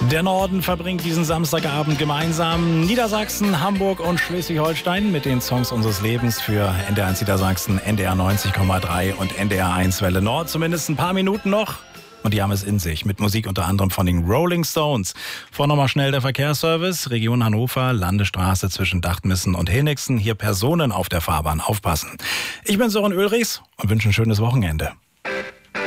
Der Norden verbringt diesen Samstagabend gemeinsam Niedersachsen, Hamburg und Schleswig-Holstein mit den Songs unseres Lebens für NDR 1 Niedersachsen, NDR 90,3 und NDR 1 Welle Nord. Zumindest ein paar Minuten noch. Und die haben es in sich, mit Musik unter anderem von den Rolling Stones. Vorher nochmal schnell der Verkehrsservice. Region Hannover, Landesstraße zwischen Dachtmissen und Henigsen. Hier Personen auf der Fahrbahn aufpassen. Ich bin Sören Ulrichs und wünsche ein schönes Wochenende.